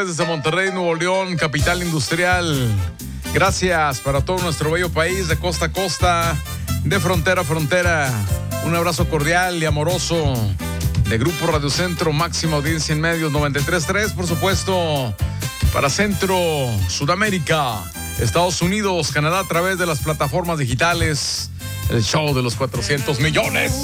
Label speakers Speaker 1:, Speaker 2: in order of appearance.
Speaker 1: ustedes desde Monterrey, Nuevo León, capital industrial. Gracias para todo nuestro bello país, de costa a costa, de frontera a frontera. Un abrazo cordial y amoroso de Grupo Radio Centro, máxima audiencia en medios 93.3, por supuesto, para Centro, Sudamérica, Estados Unidos, Canadá, a través de las plataformas digitales. El show de los 400 millones.